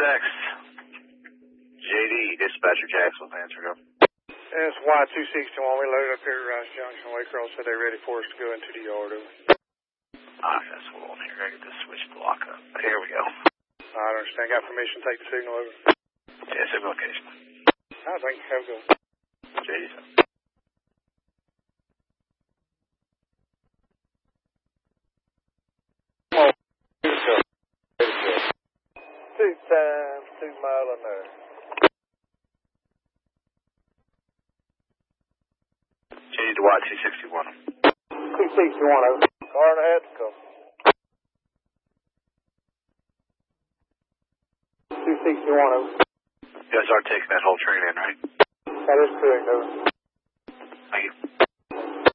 text. JD, dispatcher Jacksonville, answer go. It's Y261. We loaded up here at Rice Junction. Waycross said they're ready for us to go into the yard. Alright, that's what on here. I get this switch block up. Here we go. I understand. Got permission to take the signal over? Yeah, signal location. I think you have to go. JD. Two times, 2 mile an hour. JD to Y261. 261 over. Car and a half to come. 261 over. You guys are taking that whole train in, right? That is correct over.